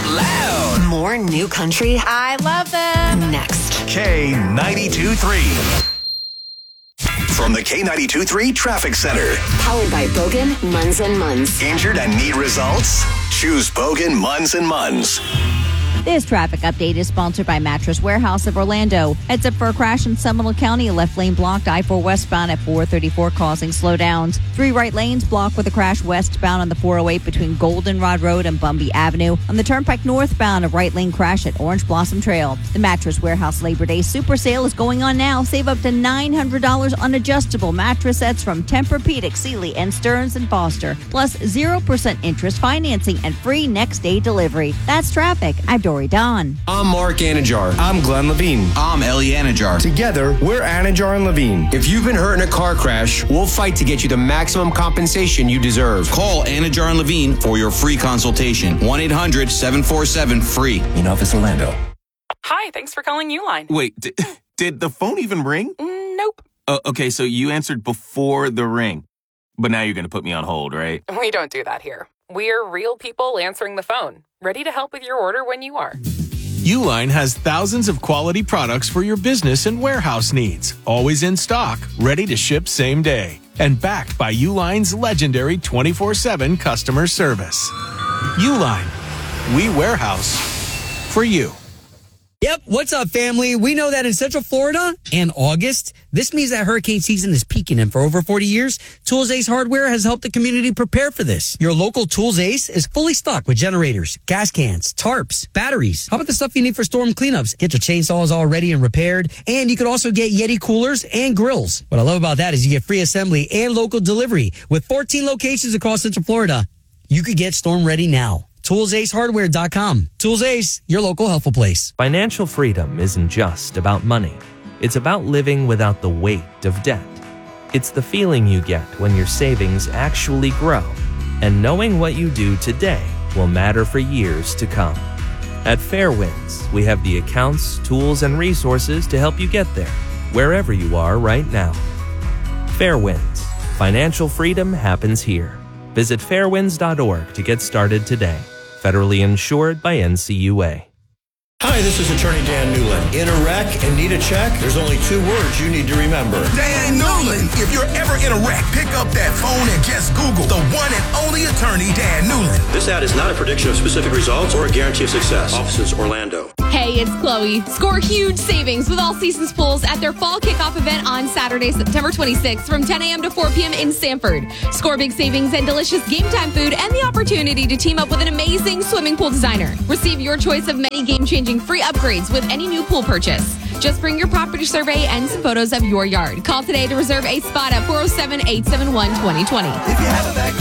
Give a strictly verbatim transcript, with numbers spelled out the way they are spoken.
loud. More new country. I love them. Next. K ninety-two three. From the K ninety-two three Traffic Center. Powered by Bogan, Munz and Munz. Injured and need results? Choose Bogan, Munz and Munz. This traffic update is sponsored by Mattress Warehouse of Orlando. Heads up for a crash in Seminole County. A left lane blocked I four westbound at four thirty-four, causing slowdowns. Three right lanes blocked with a crash westbound on the four oh eight between Goldenrod Road and Bumby Avenue. On the Turnpike northbound, a right lane crash at Orange Blossom Trail. The Mattress Warehouse Labor Day Super Sale is going on now. Save up to nine hundred dollars on adjustable mattress sets from Tempur-Pedic, Sealy, and Stearns and Foster. Plus zero percent interest financing and free next day delivery. That's traffic. I'm Dory Don. I'm Mark Anajar. I'm Glenn Levine. I'm Ellie Anajar. Together, we're Anajar and Levine. If you've been hurt in a car crash, we'll fight to get you the maximum compensation you deserve. Call Anajar and Levine for your free consultation. one eight hundred seven four seven free. In office Orlando. Hi, thanks for calling Uline. Wait, did, did the phone even ring? Mm, nope. Uh, okay, so you answered before the ring. But now you're going to put me on hold, right? We don't do that here. We're real people answering the phone, ready to help with your order when you are. Uline has thousands of quality products for your business and warehouse needs. Always in stock, ready to ship same day. And backed by Uline's legendary twenty-four seven customer service. Uline, we warehouse for you. Yep, what's up, family? We know that in Central Florida in August, this means that hurricane season is peaking, and for over forty years, Tools Ace Hardware has helped the community prepare for this. Your local Tools Ace is fully stocked with generators, gas cans, tarps, batteries. How about the stuff you need for storm cleanups? Get your chainsaws all ready and repaired, and you can also get Yeti coolers and grills. What I love about that is you get free assembly and local delivery. With fourteen locations across Central Florida, you could get storm ready now. tools ace hardware dot com. Tools Ace, your local helpful place. Financial freedom isn't just about money. It's about living without the weight of debt. It's the feeling you get when your savings actually grow, and knowing what you do today will matter for years to come. At Fairwinds, we have the accounts, tools, and resources to help you get there, wherever you are right now. Fairwinds. Financial freedom happens here. Visit fairwinds dot org to get started today. Federally insured by N C U A. Hi, this is Attorney Dan Newland. In a wreck and need a check? There's only two words you need to remember. Dan Newland. If you're ever in a wreck, pick up that phone and just Google the one and only attorney, Dan Newland. This ad is not a prediction of specific results or a guarantee of success. Offices Orlando. Hey, it's Chloe. Score huge savings with All Seasons Pools at their fall kickoff event on Saturday, September twenty-sixth from ten a.m. to four p.m. in Sanford. Score big savings and delicious game time food and the opportunity to team up with an amazing swimming pool designer. Receive your choice of many game-changing free upgrades with any new pool purchase. Just bring your property survey and some photos of your yard. Call today to reserve a spot at four oh seven, eight seven one, two oh two oh.